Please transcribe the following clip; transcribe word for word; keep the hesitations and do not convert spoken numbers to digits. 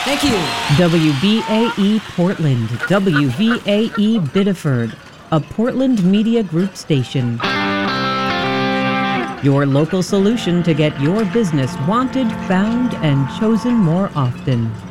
Thank you. W B A E Portland, W V A E Biddeford, a Portland Media Group station. Your local solution to get your business wanted, found, and chosen more often.